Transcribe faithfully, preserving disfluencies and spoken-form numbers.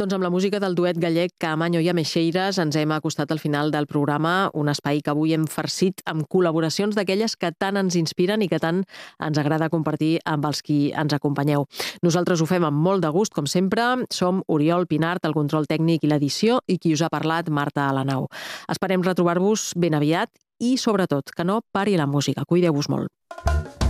Doncs amb la música del duet gallec Caamaño i Ameixeiras ens hem acostat al final del programa, un espai que avui hem farcit amb col·laboracions d'aquelles que tant ens inspiren i que tant ens agrada compartir amb els qui ens acompanyeu. Nosaltres ho fem amb molt de gust, com sempre. Som Oriol Pinart, el control tècnic i l'edició, i qui us ha parlat, Marta Alanau. Esperem retrobar-vos ben aviat i, sobretot, que no pari la música. Cuideu-vos molt.